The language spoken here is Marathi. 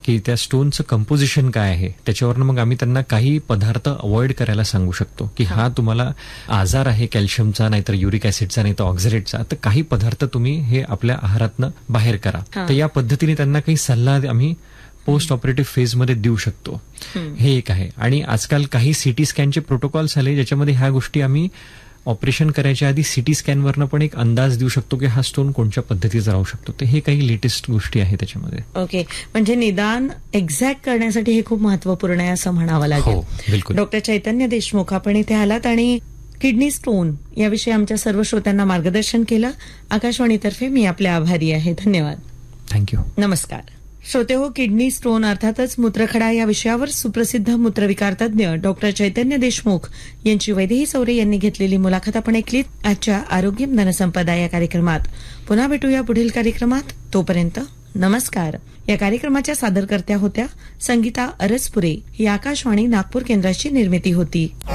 की त्या स्टोनचं कंपोजिशन काय आहे, त्याच्यावरनं मग आम्ही त्यांना काही पदार्थ अवॉइड करायला सांगू शकतो की हा तुम्हाला आजार आहे कॅल्शियमचा, नाहीतर युरिक ऍसिडचा, नाही तर ऑक्झलेटचा, तर काही पदार्थ तुम्ही हे आपल्या आहारातनं बाहेर करा. तर या पद्धतीने त्यांना काही सल्ला आम्ही पोस्ट ऑपरेटिव्ह फेज मध्ये देऊ शकतो. हे एक आहे. आणि आजकाल काही सीटी स्कॅनचे प्रोटोकॉल्स आले ज्याच्यामध्ये ह्या गोष्टी आम्ही ऑपरेशन करायच्या आधी सीटी स्कॅनवरनं पण एक अंदाज देऊ शकतो की हा स्टोन कोणत्या पद्धतीचा राहू शकतो. तर हे काही लेटेस्ट गोष्टी आहेत त्याच्यामध्ये. ओके, म्हणजे निदान एक्झॅक्ट करण्यासाठी हे खूप महत्वपूर्ण आहे असं म्हणावं लागेल. हो, बिलकुल. डॉक्टर चैतन्य देशमुख, आपण इथे आलात आणि किडनी स्टोन याविषयी आमच्या सर्व श्रोत्यांना मार्गदर्शन केलं. आकाशवाणीतर्फे मी आपले आभारी आहे. धन्यवाद. थँक्यू. नमस्कार श्रोते हो, किडनी स्टोन अर्थातच मूत्रखडा या विषयावर सुप्रसिद्ध मूत्रविकार तज्ञ डॉक्टर चैतन्य देशमुख यांची वैदेही सौरे यांनी घेतलेली मुलाखत आपण ऐकलीत आजच्या आरोग्यम धनसंपदा या कार्यक्रमात. पुन्हा भेटूया पुढील कार्यक्रमात. तोपर्यंत नमस्कार. या कार्यक्रमाच्या सादरकर्त्या होत्या संगीता अरसपुरे. ही आकाशवाणी नागपूर केंद्राची निर्मिती होती.